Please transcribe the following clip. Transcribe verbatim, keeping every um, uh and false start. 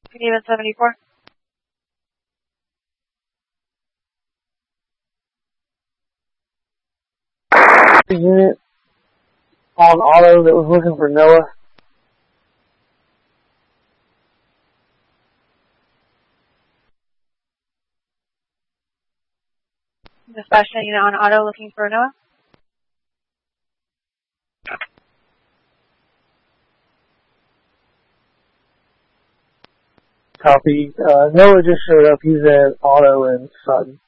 Even seventy-four. Unit on auto that was looking for Noah. Dispatch that unit on auto looking for Noah. Copy. Uh, Noah just showed up. He's at auto in Sutton.